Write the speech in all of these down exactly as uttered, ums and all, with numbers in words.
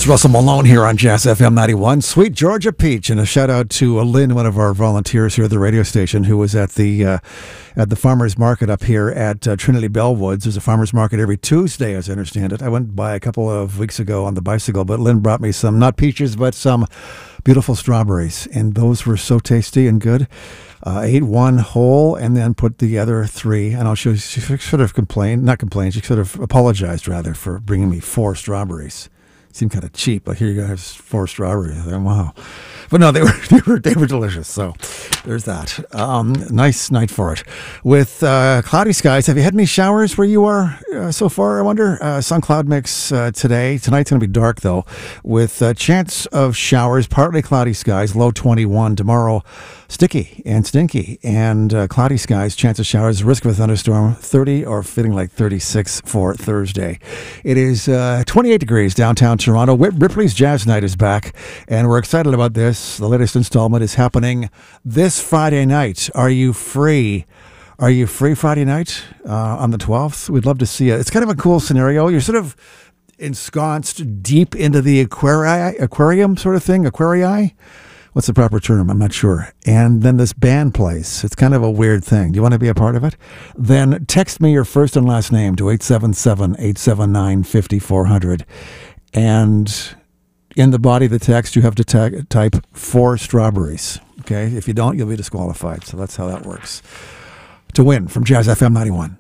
It's Russell Malone here on Jazz F M ninety-one. Sweet Georgia Peach, and a shout out to uh, Lynn, one of our volunteers here at the radio station, who was at the uh, at the farmers market up here at uh, Trinity Bellwoods. There's a farmers market every Tuesday, as I understand it. I went by a couple of weeks ago on the bicycle, but Lynn brought me some, not peaches, but some beautiful strawberries, and those were so tasty and good. Uh, I ate one whole and then put the other three. And I'll show you, she sort of complained, not complained, she sort of apologized rather for bringing me four strawberries. Seemed kind of cheap, but here you go, have four strawberries. Thought, wow. But no, they were they were they were delicious. So there's that. Um, nice night for it. With uh, cloudy skies, have you had any showers where you are uh, so far? I wonder. Uh, sun cloud mix uh, today. Tonight's going to be dark though, with a chance of showers. Partly cloudy skies. Low twenty-one. Tomorrow, sticky and stinky and uh, cloudy skies. Chance of showers. Risk of a thunderstorm. thirty or feeling like thirty-six for Thursday. It is uh, twenty-eight degrees downtown Toronto. Ripley's Jazz Night is back, and we're excited about this. The latest installment is happening this Friday night. Are you free? Are you free Friday night uh, on the twelfth? We'd love to see it. It's kind of a cool scenario. You're sort of ensconced deep into the aquari- aquarium sort of thing, aquarii. What's the proper term? I'm not sure. And then this band plays. It's kind of a weird thing. Do you want to be a part of it? Then text me your first and last name to eight seven seven, eight seven nine, five four zero zero. And in the body of the text, you have to ta- type four strawberries. Okay? If you don't, you'll be disqualified. So that's how that works. To win from Jazz F M ninety-one.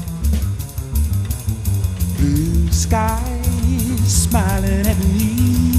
Blue sky smiling at me.